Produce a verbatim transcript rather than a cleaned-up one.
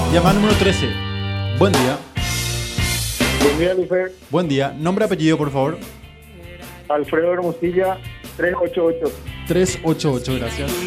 Llamada número trece. Buen día. Buen día, Lufer. Buen día. Nombre, apellido, por favor. Alfredo Hermosilla, tres ocho ocho. tres ocho ocho, gracias.